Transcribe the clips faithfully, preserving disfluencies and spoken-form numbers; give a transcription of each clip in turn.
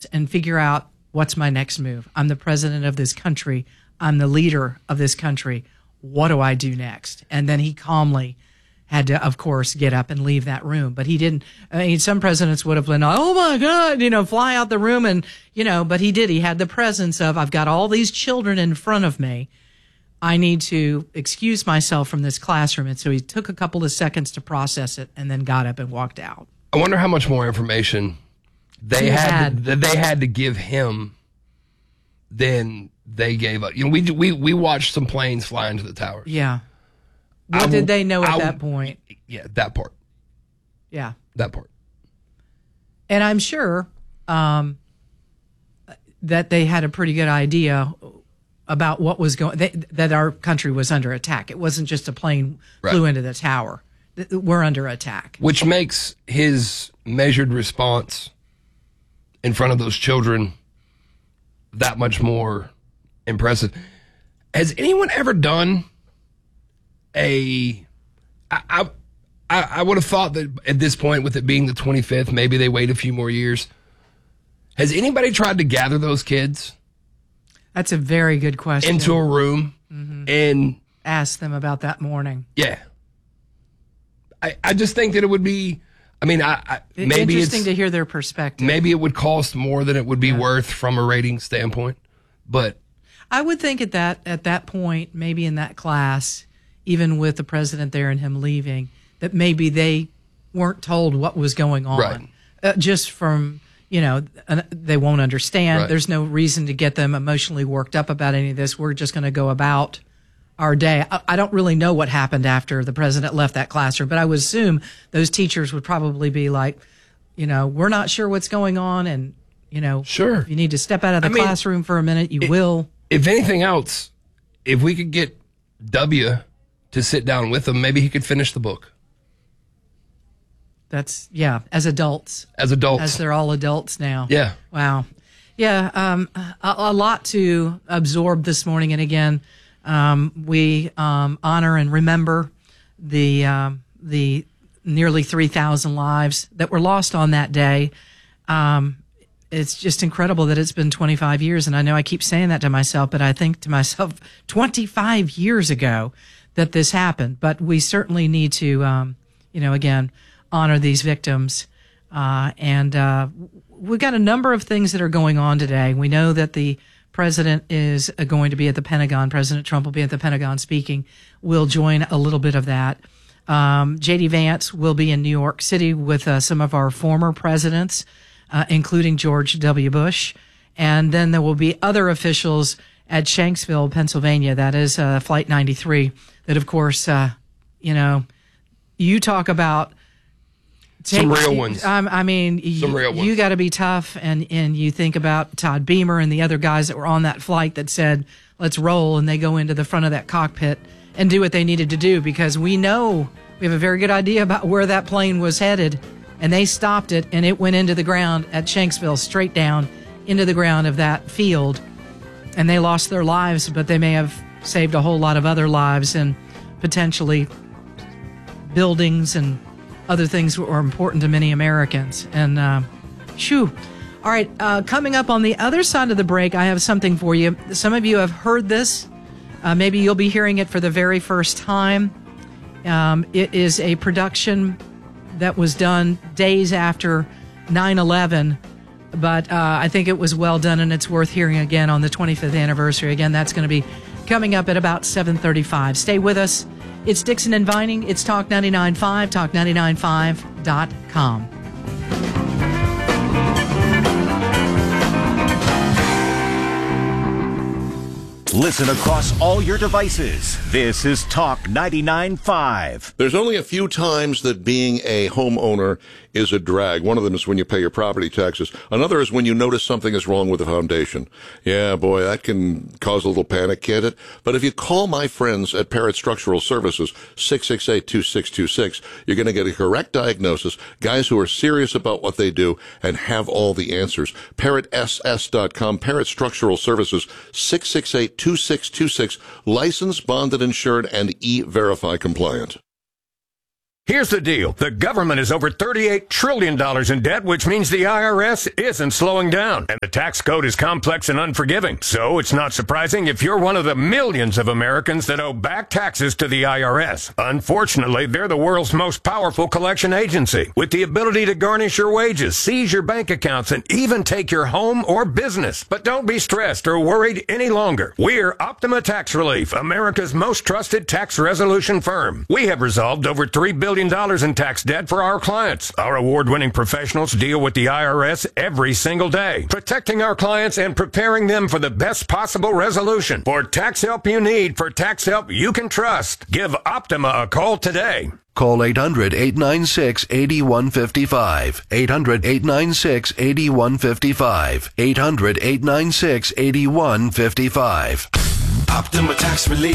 and figure out what's my next move. I'm the president of this country. I'm the leader of this country. What do I do next? And then he calmly had to, of course, get up and leave that room. But he didn't. I mean, some presidents would have been, oh, my God, you know, fly out the room. And, you know, but he did. He had the presence of, I've got all these children in front of me. I need to excuse myself from this classroom. And so he took a couple of seconds to process it and then got up and walked out. I wonder how much more information they He had, had. To, they had to give him than they gave up. You know, we we we watched some planes fly into the towers. Yeah. What I did will- they know at I that will- point? Yeah, that part. Yeah. That part. And I'm sure um, that they had a pretty good idea about what was going, they, that our country was under attack. It wasn't just a plane Right. flew into the tower. Th- We're under attack. Which makes his measured response in front of those children that much more impressive. Has anyone ever done a... I, I, I I would have thought that at this point, with it being the twenty-fifth, maybe they wait a few more years. Has anybody tried to gather those kids That's a very good question. into a room and... Ask them about that morning. Yeah. I, I just think that it would be... I mean, I, I It's maybe interesting it's... to hear their perspective. Maybe it would cost more than it would be worth from a rating standpoint, but I would think at that at that point, maybe in that class, even with the president there and him leaving, that maybe they weren't told what was going on. Right. Uh, just from, you know, uh, they won't understand. Right. There's no reason to get them emotionally worked up about any of this. We're just going to go about our day. I, I don't really know what happened after the president left that classroom, but I would assume those teachers would probably be like, you know, we're not sure what's going on, and, you know, Sure. if you need to step out of the I mean, classroom for a minute, you will. if anything else, if we could get W to sit down with him, maybe he could finish the book. That's, yeah, as adults. As adults. As they're all adults now. Yeah. Wow. Yeah, um, a, a lot to absorb this morning. And again, um, we um, honor and remember the um, the nearly three thousand lives that were lost on that day. Um, it's just incredible that it's been twenty-five years. And I know I keep saying that to myself, but I think to myself, twenty-five years ago that this happened. But we certainly need to, um, you know, again, honor these victims. Uh, and uh, we've got a number of things that are going on today. We know that the president is uh, going to be at the Pentagon. President Trump will be at the Pentagon speaking. We'll join a little bit of that. Um, J D Vance will be in New York City with uh, some of our former presidents, uh, including George W. Bush. And then there will be other officials at Shanksville, Pennsylvania. That is uh, Flight ninety-three. That, of course, uh, you know, you talk about Some Take- real ones. Um, I mean, Some you, real ones. you got to be tough, and, and you think about Todd Beamer and the other guys that were on that flight that said, let's roll, and they go into the front of that cockpit and do what they needed to do, because we know, we have a very good idea about where that plane was headed, and they stopped it, and it went into the ground at Shanksville, straight down into the ground of that field, and they lost their lives, but they may have saved a whole lot of other lives, and potentially buildings and other things that were important to many Americans. And, uh, shoo. All right, uh, coming up on the other side of the break, I have something for you. Some of you have heard this. Uh, maybe you'll be hearing it for the very first time. Um, it is a production that was done days after nine eleven, but uh, I think it was well done, and it's worth hearing again on the twenty-fifth anniversary. Again, that's going to be coming up at about seven thirty-five. Stay with us. It's Dixon and Vining. It's Talk ninety-nine point five, talk ninety-nine point five dot com. Listen across all your devices. This is Talk ninety-nine point five. There's only a few times that being a homeowner is a drag. One of them is when you pay your property taxes. Another is when you notice something is wrong with the foundation. Yeah, boy, that can cause a little panic, can't it? But if you call my friends at Parrott Structural Services, six six eight, two six two six, you're going to get a correct diagnosis, guys who are serious about what they do and have all the answers. Parrott S S dot com, Parrott Structural Services, six six eight, two six two six, licensed, bonded, insured, and E-Verify compliant. Here's the deal. The government is over thirty-eight trillion dollars in debt, which means the I R S isn't slowing down. And the tax code is complex and unforgiving. So it's not surprising if you're one of the millions of Americans that owe back taxes to the I R S. Unfortunately, they're the world's most powerful collection agency, with the ability to garnish your wages, seize your bank accounts, and even take your home or business. But don't be stressed or worried any longer. We're Optima Tax Relief, America's most trusted tax resolution firm. We have resolved over three billion dollars in tax debt for our clients. Our award-winning professionals deal with the I R S every single day, protecting our clients and preparing them for the best possible resolution. For tax help you need, for tax help you can trust, give Optima a call today. Call eight hundred, eight nine six, eight one five five. eight hundred, eight nine six, eight one five five. eight hundred, eight nine six, eight one five five. Optima Tax Relief.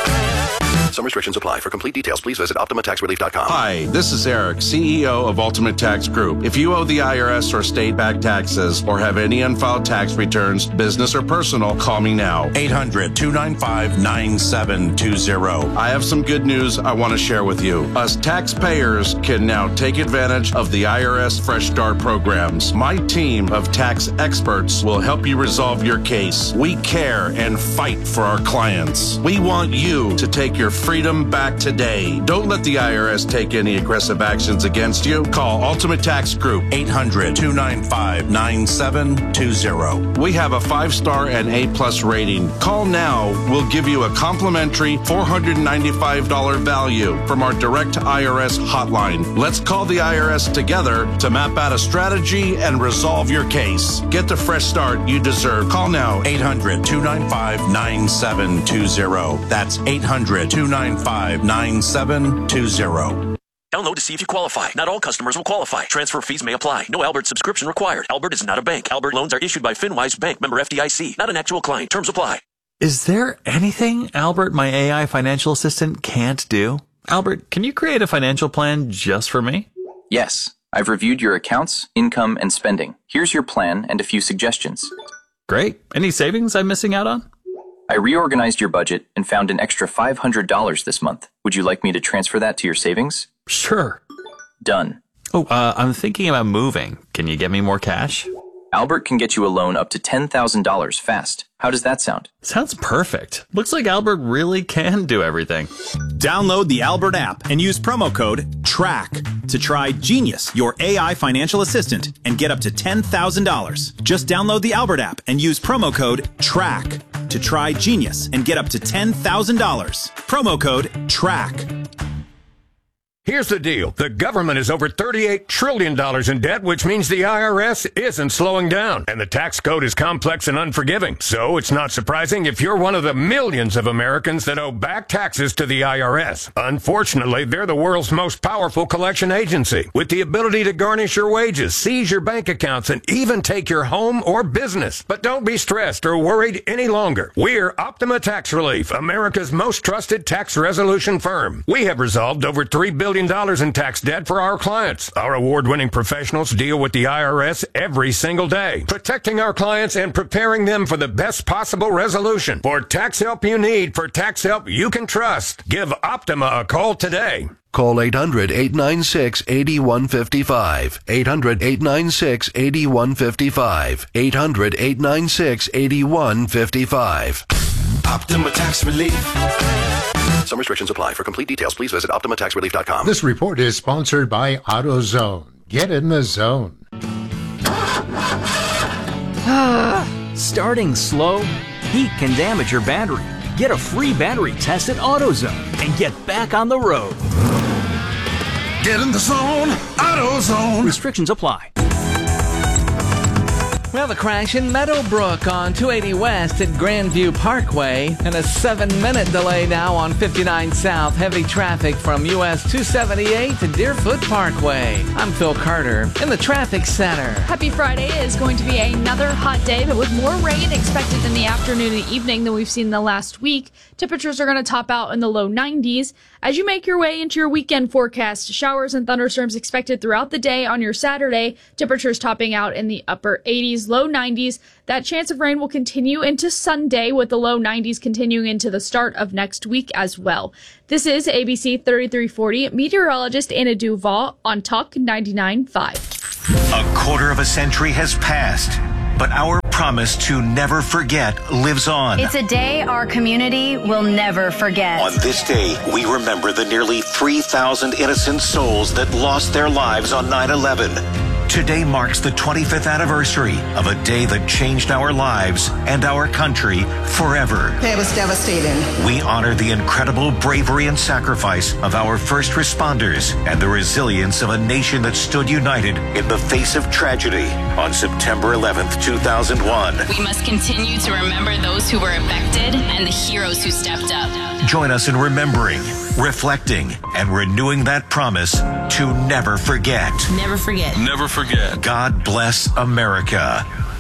Some restrictions apply. For complete details, please visit Optima Tax Relief dot com. Hi, this is Eric, C E O of Ultimate Tax Group. If you owe the I R S or state-backed taxes or have any unfiled tax returns, business or personal, call me now. eight hundred, two nine five, nine seven two zero. I have some good news I want to share with you. Us taxpayers can now take advantage of the I R S Fresh Start programs. My team of tax experts will help you resolve your case. We care and fight for our clients. We want you to take your freedom back today. Don't let the I R S take any aggressive actions against you. Call Ultimate Tax Group, eight hundred, two nine five, nine seven two zero. We have a five-star and A-plus rating. Call now. We'll give you a complimentary four hundred ninety-five dollars value from our direct I R S hotline. Let's call the I R S together to map out a strategy and resolve your case. Get the fresh start you deserve. Call now. eight hundred, two nine five, nine seven two zero. That's eight hundred, two nine five, nine seven two zero. Download to see if you qualify. Not all customers will qualify. Transfer fees may apply. No Albert subscription required. Albert is not a bank. Albert loans are issued by FinWise Bank, member F D I C. Not an actual client. Terms apply. Is there anything Albert, my A I financial assistant, can't do? Albert, can you create a financial plan just for me? Yes. I've reviewed your accounts, income, and spending. Here's your plan and a few suggestions. Great. Any savings I'm missing out on? I reorganized your budget and found an extra five hundred dollars this month. Would you like me to transfer that to your savings? Sure. Done. Oh, uh, I'm thinking about moving. Can you get me more cash? Albert can get you a loan up to ten thousand dollars fast. How does that sound? Sounds perfect. Looks like Albert really can do everything. Download the Albert app and use promo code TRACK to try Genius, your A I financial assistant, and get up to ten thousand dollars. Just download the Albert app and use promo code TRACK to try Genius and get up to ten thousand dollars. Promo code TRACK. Here's the deal. The government is over thirty-eight trillion dollars in debt, which means the I R S isn't slowing down. And the tax code is complex and unforgiving. So it's not surprising if you're one of the millions of Americans that owe back taxes to the I R S. Unfortunately, they're the world's most powerful collection agency, with the ability to garnish your wages, seize your bank accounts, and even take your home or business. But don't be stressed or worried any longer. We're Optima Tax Relief, America's most trusted tax resolution firm. We have resolved over three billion dollars in tax debt for our clients. Our award-winning professionals deal with the I R S every single day, protecting our clients and preparing them for the best possible resolution. For tax help you need, for tax help you can trust, give Optima a call today. Call eight hundred, eight nine six, eight one five five. eight hundred, eight nine six, eight one five five. eight hundred, eight nine six, eight one five five. Optima Tax Relief. Some restrictions apply. For complete details, please visit Optima Tax Relief dot com. This report is sponsored by AutoZone. Get in the zone. Starting slow? Heat can damage your battery. Get a free battery test at AutoZone and get back on the road. Get in the zone. AutoZone. Restrictions apply. Well, the crash in Meadowbrook on two eighty West at Grandview Parkway, and a seven-minute delay now on fifty-nine South. Heavy traffic from U S two seventy-eight to Deerfoot Parkway. I'm Phil Carter in the traffic center. Happy Friday. It is going to be another hot day, but with more rain expected in the afternoon and evening than we've seen the last week. Temperatures are going to top out in the low nineties. As you make your way into your weekend forecast, showers and thunderstorms expected throughout the day on your Saturday. Temperatures topping out in the upper eighties. seventies, low nineties. That chance of rain will continue into Sunday, with the low nineties continuing into the start of next week as well. This is A B C thirty-three forty meteorologist Anna Duval on Talk ninety-nine point five. A quarter of a century has passed, but our promise to never forget lives on. It's a day our community will never forget. On this day, we remember the nearly three thousand innocent souls that lost their lives on nine eleven. Today marks the twenty-fifth anniversary of a day that changed our lives and our country forever. It was devastating. We honor the incredible bravery and sacrifice of our first responders and the resilience of a nation that stood united in the face of tragedy on September eleventh, two thousand one. We must continue to remember those who were affected and the heroes who stepped up. Join us in remembering, reflecting, and renewing that promise to never forget. Never forget. Never forget. God bless America.